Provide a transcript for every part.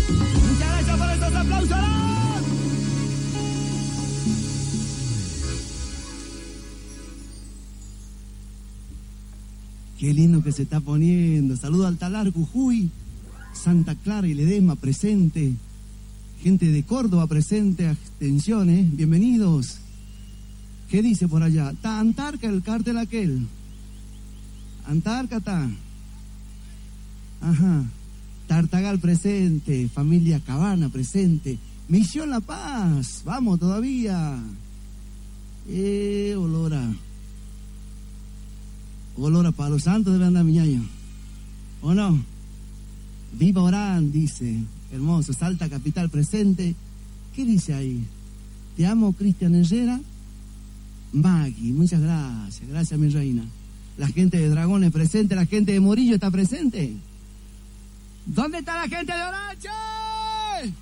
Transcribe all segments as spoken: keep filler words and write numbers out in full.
Muchas gracias por esos aplausos. Qué lindo que se está poniendo. Saludo al Talar, Jujuy, Santa Clara y Ledesma presente. Gente de Córdoba presente. Atención, ¿eh? Bienvenidos. ¿Qué dice por allá? Está Antarca, el cártel aquel. Antarca está. Ajá. Tartagal presente. Familia Cabana presente. Misión La Paz. Vamos todavía. Eh, olora. Olor a Palo Santo debe andar Miñaño. ¿O no? Viva Orán, dice. Hermoso. Salta Capital presente. ¿Qué dice ahí? Te amo, Cristian Herrera. Maggie, muchas gracias. Gracias, mi reina. La gente de Dragones presente. La gente de Morillo está presente. ¿Dónde está la gente de Orange?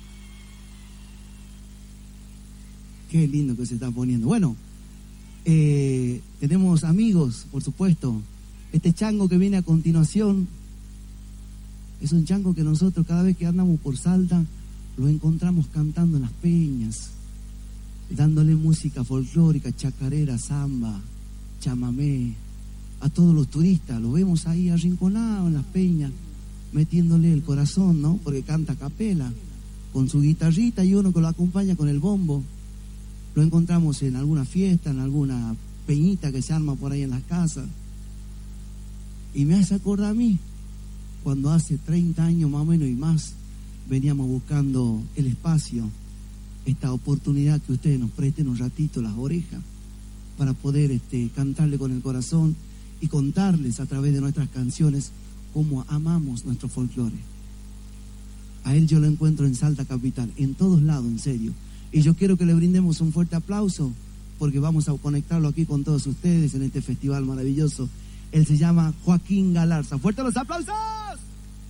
Qué lindo que se está poniendo. Bueno. Eh, tenemos amigos, por supuesto. Este chango que viene a continuación es un chango que nosotros cada vez que andamos por Salta lo encontramos cantando en las peñas, dándole música folclórica, chacarera, samba, chamamé a todos los turistas. Lo vemos ahí arrinconado en las peñas, metiéndole el corazón, ¿no? Porque canta a capela con su guitarrita y uno que lo acompaña con el bombo. Lo encontramos en alguna fiesta, en alguna peñita que se arma por ahí en las casas. Y me hace acordar a mí, cuando hace treinta años más o menos y más, veníamos buscando el espacio, esta oportunidad que ustedes nos presten un ratito las orejas, para poder este, cantarle con el corazón y contarles a través de nuestras canciones cómo amamos nuestro folclore. A él yo lo encuentro en Salta Capital, en todos lados, en serio. Y yo quiero que le brindemos un fuerte aplauso porque vamos a conectarlo aquí con todos ustedes en este festival maravilloso. Él se llama Joaquín Galarza. ¡Fuerte los aplausos!